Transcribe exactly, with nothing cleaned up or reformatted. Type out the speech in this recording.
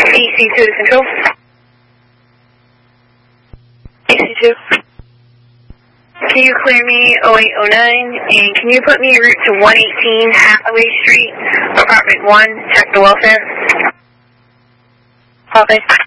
E C two to control. E C two. Can you clear me oh eight oh nine, and can you put me en route to one eighteen Hathaway Street, apartment one, check the welfare? Copy.